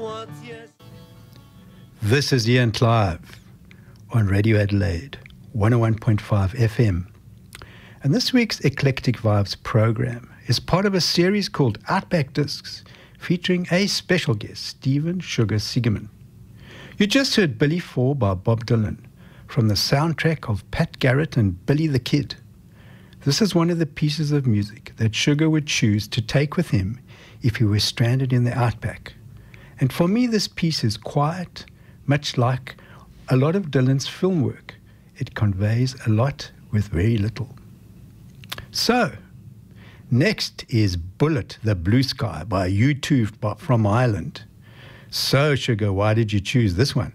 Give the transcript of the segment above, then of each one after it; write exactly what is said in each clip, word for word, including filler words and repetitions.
This is Ian Clive on Radio Adelaide, one oh one point five F M. And this week's Eclectic Vibes program is part of a series called Outback Discs, featuring a special guest, Stephen Sugar Sigeman. You just heard Billy Four by Bob Dylan from the soundtrack of Pat Garrett and Billy the Kid. This is one of the pieces of music that Sugar would choose to take with him if he were stranded in the outback. And for me, this piece is quiet, much like a lot of Dylan's film work. It conveys a lot with very little. So, next is Bullet, the Blue Sky by U two from Ireland. So, Sugar, why did you choose this one?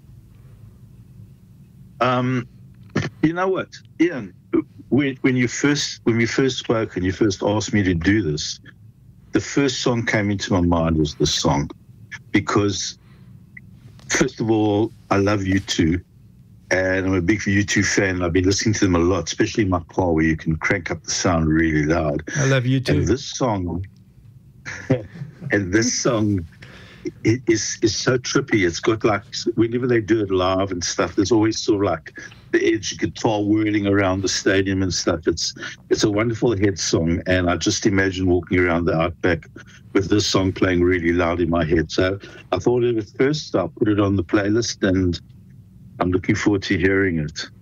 Um, you know what, Ian, when, when you first when we first spoke and you first asked me to do this, the first song came into my mind was this song, because first of all, I love U two, and I'm a big U two fan. I've been listening to them a lot, especially in my car where you can crank up the sound really loud. I love U two. And this song, and this song it is is so trippy. It's got like, whenever they do it live and stuff, there's always sort of like the edge guitar whirling around the stadium and stuff. It's it's a wonderful head song, and I just imagine walking around the outback with this song playing really loud in my head. So I thought of it first, I'll put it on the playlist, and I'm looking forward to hearing it.